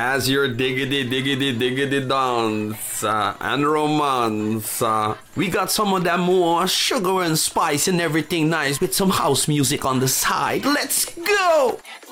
as your diggity diggity diggity dance and romance. We got some of that more sugar and spice and everything nice with some house music on the side. Let's go!